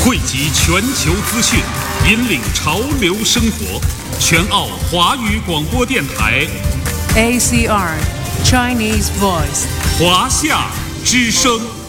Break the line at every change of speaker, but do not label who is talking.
汇集全球资讯，引领潮流生活。全澳华语广播电台
ACR Chinese Voice
华夏之声。